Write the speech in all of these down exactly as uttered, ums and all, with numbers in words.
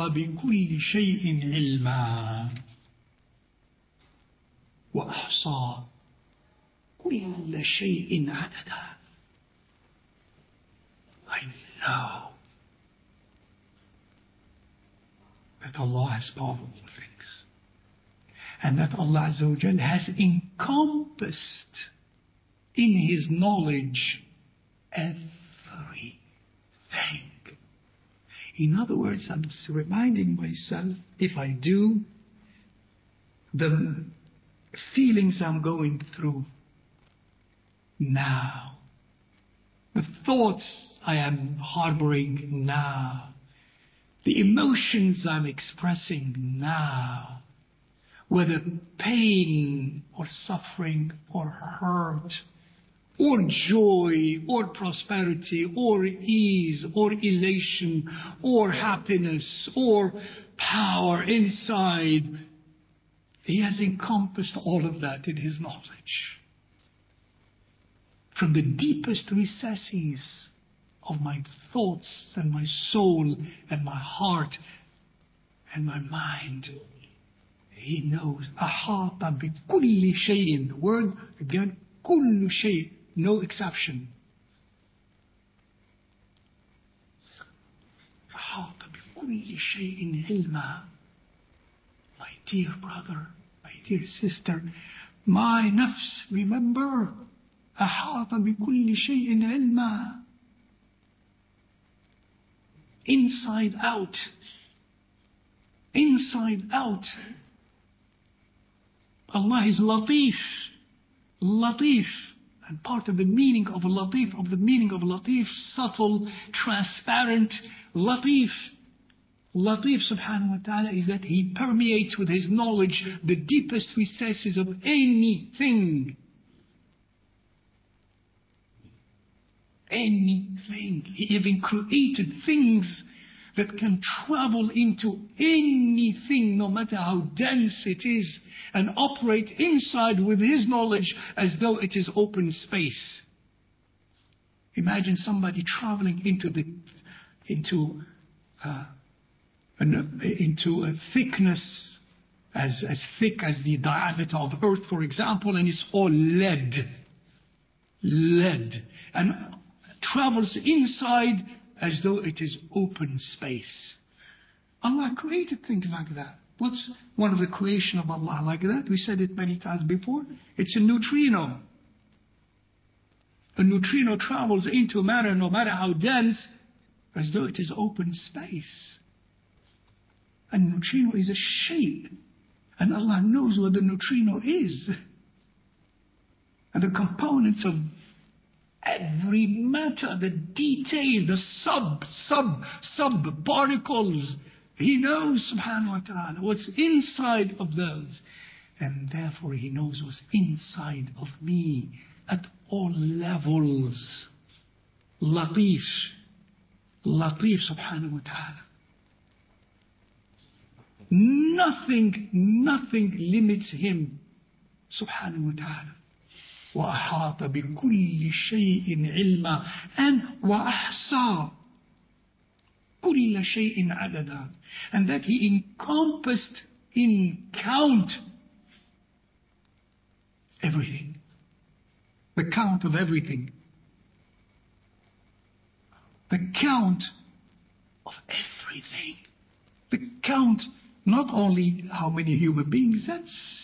بكل شيء علما وأحصى كل شيء عددا. I know that Allah has power over things, and that Allah Azza wa Jal has encompassed in His knowledge everything. In other words, I'm reminding myself, if I do, the feelings I'm going through now, the thoughts I am harboring now, the emotions I'm expressing now, whether pain or suffering or hurt or joy or prosperity or ease or elation or happiness or power inside, He has encompassed all of that in His knowledge. From the deepest recesses of my thoughts and my soul and my heart and my mind, He knows. أحاط بكل شيء. The word again, كل شيء, no exception. أحاط بكل شيء علما. My dear brother, my dear sister, my nafs, remember, أحاط بكل شيء علما. Inside out. Inside out. Allah is Latif. Latif. And part of the meaning of Latif, of the meaning of Latif, subtle, transparent, Latif. Latif subhanahu wa ta'ala is that He permeates with His knowledge the deepest recesses of anything. Anything. He even created things that can travel into anything, no matter how dense it is, and operate inside with His knowledge as though it is open space. Imagine somebody traveling into the into uh, an, into a thickness as as thick as the diameter of Earth, for example, and it's all lead, lead, and travels inside as though it is open space. Allah created things like that. What's one of the creation of Allah like that? We said it many times before. It's a neutrino. A neutrino travels into matter, no matter how dense, as though it is open space. A neutrino is a shape. And Allah knows what the neutrino is. And the components of every matter, the detail, the sub, sub, sub particles. He knows, subhanahu wa ta'ala, what's inside of those. And therefore He knows what's inside of me at all levels. Latif. Latif, subhanahu wa ta'ala. Nothing, nothing limits Him, subhanahu wa ta'ala. وأحاط بكل شيء علما, and وأحصى كل شيء عددا, and that He encompassed in count everything, the count of everything, the count of everything, the count not only how many human beings, that's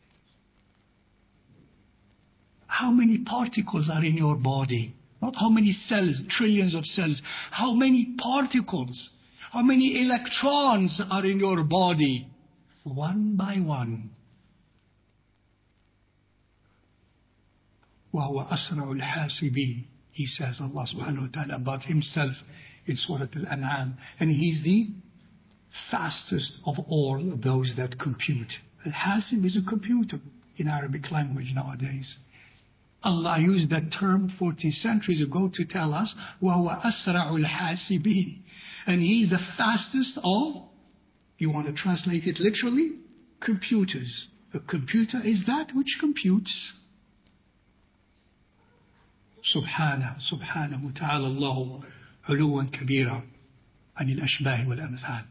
how many particles are in your body. Not how many cells, trillions of cells. How many particles, how many electrons are in your body. One by one. وَهُوَ أَسْرَعُ الْحَاسِبِينَ. He says, Allah subhanahu wa ta'ala, about Himself in Surah Al-An'am. And He's the fastest of all those that compute. Al-Hasib is a computer in Arabic language nowadays. Allah used that term forty centuries ago to tell us, وَهُوَ أَسْرَعُ الْحَاسِبِينَ. And He's the fastest of, you want to translate it literally, computers. A computer is that which computes. سبحانه سبحانه وتعالى الله علوا كبيرا عن الأشباه والأمثال.